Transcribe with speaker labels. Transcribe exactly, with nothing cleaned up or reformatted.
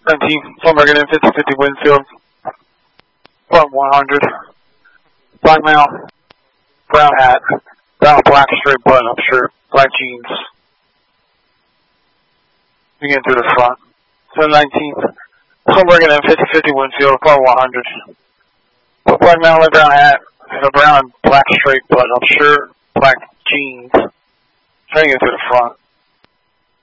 Speaker 1: nineteen, Sunbergen in fifty fifty Winfield, front one hundred, black male, brown hat, brown black straight button up shirt, black jeans. Begin through the front. seven nineteen, Sunbergen in fifty fifty Winfield, front one hundred, black male, light brown hat, a brown black straight button up shirt, black jeans. Trying to get through the front.